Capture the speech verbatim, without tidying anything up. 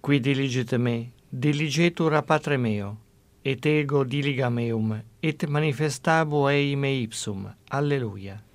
Qui diligite me, diligetur a Patre meo, et ego diligam eum, et manifestabo ei me ipsum. Alleluia.